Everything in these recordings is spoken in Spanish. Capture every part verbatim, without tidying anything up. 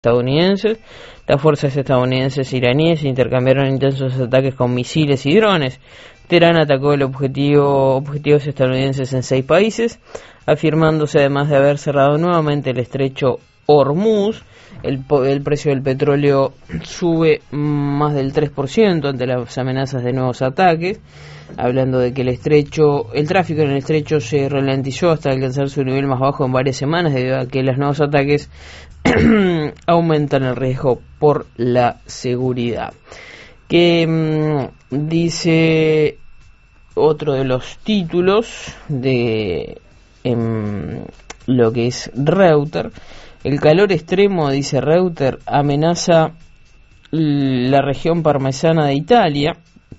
estadounidenses. Las fuerzas estadounidenses e iraníes intercambiaron intensos ataques con misiles y drones. Teherán atacó el objetivo, objetivos estadounidenses en seis países, afirmándose además de haber cerrado nuevamente el estrecho Hormuz. El, el precio del petróleo sube más del tres por ciento ante las amenazas de nuevos ataques, hablando de que el estrecho, el tráfico en el estrecho se ralentizó hasta alcanzar su nivel más bajo en varias semanas, debido a que los nuevos ataques aumentan el riesgo por la seguridad. Que mmm, dice otro de los títulos de em, lo que es Reuters: el calor extremo, dice Reuters, amenaza la región parmesana de Italia.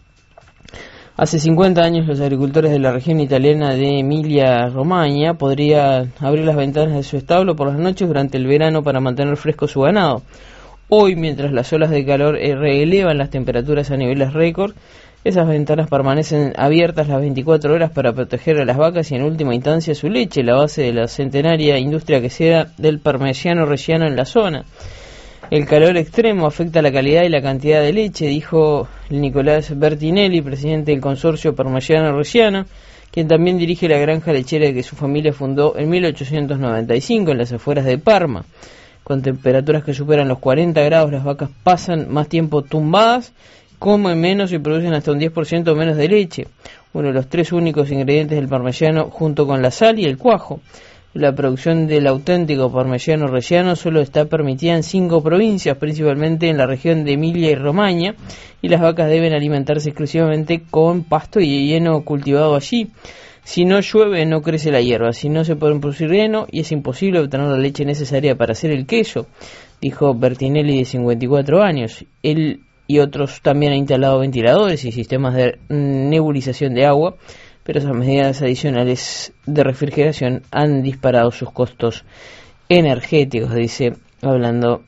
Hace cincuenta años los agricultores de la región italiana de Emilia-Romagna podrían abrir las ventanas de su establo por las noches durante el verano para mantener fresco su ganado. Hoy, mientras las olas de calor reelevan las temperaturas a niveles récord, esas ventanas permanecen abiertas las veinticuatro horas para proteger a las vacas y en última instancia su leche, la base de la centenaria industria quesera del Parmigiano Reggiano en la zona. El calor extremo afecta la calidad y la cantidad de leche, dijo Nicolás Bertinelli, presidente del consorcio Parmigiano Reggiano, quien también dirige la granja lechera que su familia fundó en mil ochocientos noventa y cinco en las afueras de Parma. Con temperaturas que superan los cuarenta grados, las vacas pasan más tiempo tumbadas, comen menos y producen hasta un diez por ciento menos de leche, uno de los tres únicos ingredientes del parmigiano junto con la sal y el cuajo. La producción del auténtico Parmigiano Reggiano solo está permitida en cinco provincias, principalmente en la región de Emilia y Romagna, y las vacas deben alimentarse exclusivamente con pasto y heno cultivado allí. Si no llueve, no crece la hierba, si no se puede producir heno y es imposible obtener la leche necesaria para hacer el queso, dijo Bertinelli, de cincuenta y cuatro años. Él y otros también han instalado ventiladores y sistemas de nebulización de agua, pero esas medidas adicionales de refrigeración han disparado sus costos energéticos, dice, hablando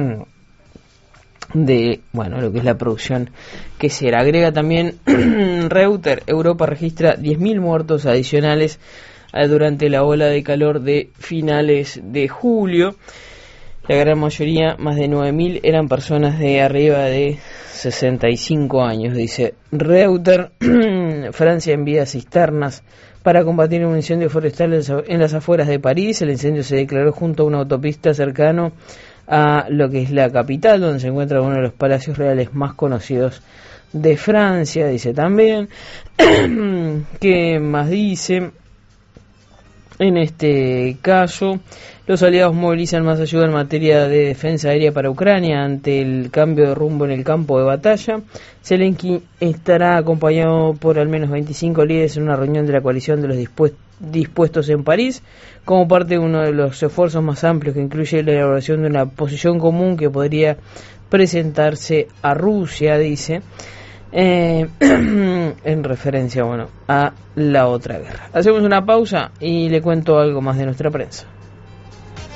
de, bueno, lo que es la producción quesera. Agrega también Reuters: Europa registra diez mil muertos adicionales durante la ola de calor de finales de julio. La gran mayoría, más de nueve mil, eran personas de arriba de sesenta y cinco años, dice Reuters. Francia envía cisternas para combatir un incendio forestal en las afueras de París. El incendio se declaró junto a una autopista cercano a lo que es la capital, donde se encuentra uno de los palacios reales más conocidos de Francia, dice también. ¿Qué más dice? En este caso, los aliados movilizan más ayuda en materia de defensa aérea para Ucrania ante el cambio de rumbo en el campo de batalla. Zelensky estará acompañado por al menos veinticinco líderes en una reunión de la coalición de los dispuestos dispuestos en París, como parte de uno de los esfuerzos más amplios que incluye la elaboración de una posición común que podría presentarse a Rusia, dice, eh, en referencia, bueno, a la otra guerra. Hacemos una pausa y le cuento algo más de nuestra prensa.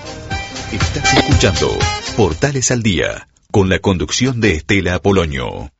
Estás escuchando Portales al Día, con la conducción de Estela Apolonio.